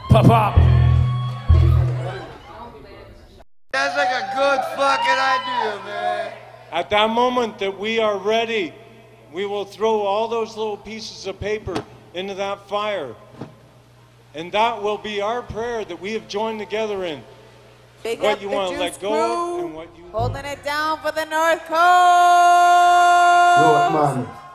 Pop pop. That's like a good fucking idea, man. At that moment that we are ready, we will throw all those little pieces of paper into that fire. And that will be our prayer that we have joined together in. Big What up you the want to Juice let go Crew, and what you... holding it down for the North Coast. Yo, man.